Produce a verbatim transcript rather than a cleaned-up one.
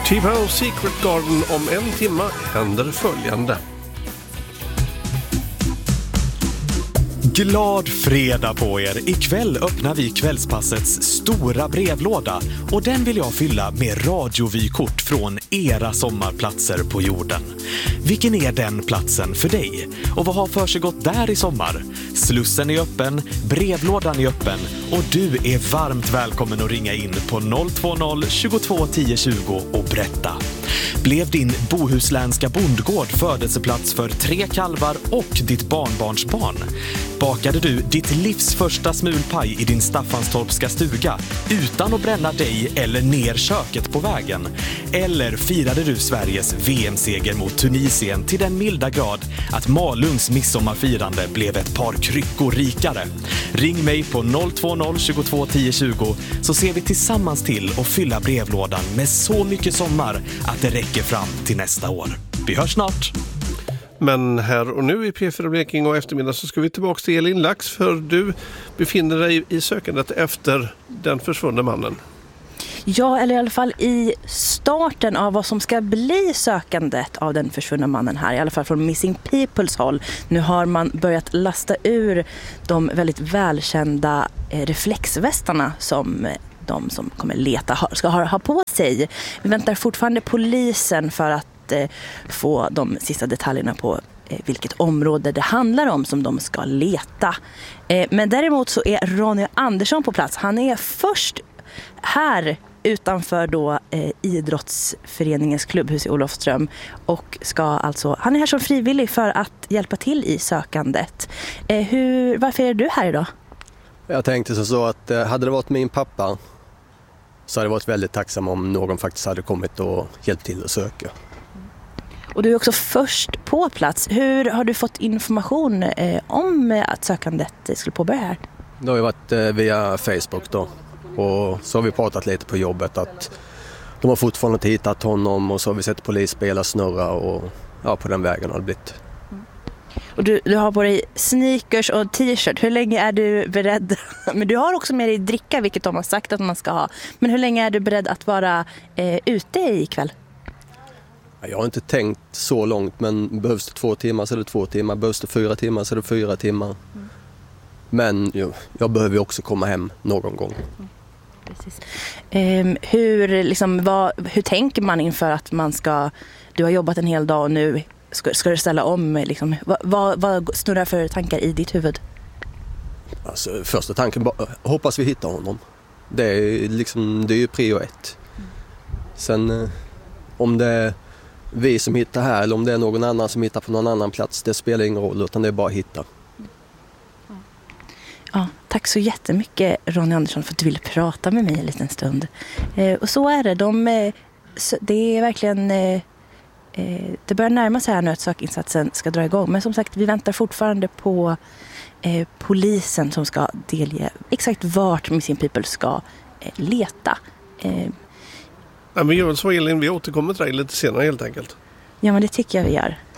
T-Bone Secret Garden om en timme händer följande. Glad fredag på er! Ikväll öppnar vi kvällspassets stora brevlåda och den vill jag fylla med radiovykort från era sommarplatser på jorden. Vilken är den platsen för dig? Och vad har för sig gått där i sommar? Slussen är öppen, brevlådan är öppen och du är varmt välkommen att ringa in på noll två noll tjugotvå tio tjugo och berätta. Blev din bohuslänska bondgård födelseplats för tre kalvar och ditt barnbarnsbarn? Bakade du ditt livs första smulpaj i din Staffanstorpska stuga utan att bränna dig eller ner köket på vägen? Eller firade du Sveriges V M-seger mot Tunisien till den milda grad att Malungs midsommarfirande blev ett par kryckor rikare? Ring mig på noll två noll tjugotvå tio tjugo så ser vi tillsammans till att fylla brevlådan med så mycket sommar att det räcker fram till nästa år. Vi hörs snart! Men här och nu i P fyra Blekinge och eftermiddag så ska vi tillbaka till Elin Lax, för du befinner dig i sökandet efter den försvunna mannen. Ja, eller i alla fall i starten av vad som ska bli sökandet av den försvunna mannen här, i alla fall från Missing Peoples håll. Nu har man börjat lasta ur de väldigt välkända eh, reflexvästarna som eh, de som kommer leta ha, ska ha, ha på sig. Vi väntar fortfarande polisen för att få de sista detaljerna på vilket område det handlar om som de ska leta. Men däremot så är Ronny Andersson på plats. Han är först här utanför då eh, idrottsföreningens klubbhus i Olofström och ska alltså, han är här som frivillig för att hjälpa till i sökandet. Eh, hur, varför är du här idag? Jag tänkte så att eh, hade det varit min pappa så hade jag varit väldigt tacksam om någon faktiskt hade kommit och hjälpt till att söka. Och du är också först på plats. Hur har du fått information eh, om att sökandet skulle påbörja här? Det har ju varit eh, via Facebook då. Och så har vi pratat lite på jobbet att de har fortfarande inte hittat honom och så har vi sett polisbilar snurra och ja, på den vägen har det blivit. Mm. Och du, du har på dig sneakers och t-shirt. Hur länge är du beredd? Men du har också med dig dricka, vilket de har sagt att man ska ha. Men hur länge är du beredd att vara eh, ute ikväll? Jag har inte tänkt så långt, men behövs det två timmar så är det två timmar. Behövs det fyra timmar så är det fyra timmar. Mm. Men jo, jag behöver ju också komma hem någon gång. Mm. Precis. Um, hur, liksom, vad, hur tänker man inför att man ska... Du har jobbat en hel dag och nu ska, ska du ställa om. Liksom, vad, vad, vad snurrar för tankar i ditt huvud? Alltså, första tanken, bara, hoppas vi hittar honom. Det är, liksom, det är ju prio ett. Mm. Sen om det är vi som hittar här eller om det är någon annan som hittar på någon annan plats, det spelar ingen roll utan det är bara att hitta. Ja, tack så jättemycket Ronny Andersson för att du ville prata med mig en liten stund. Eh, och så är det, de, eh, det är verkligen, eh, det börjar närma sig här nu att sökinsatsen ska dra igång. Men som sagt, vi väntar fortfarande på eh, polisen som ska delge exakt vart Missing People ska eh, leta. Eh, ja, men gör så Elin, vi återkommer till dig lite senare helt enkelt. Ja, men det tycker jag vi gör.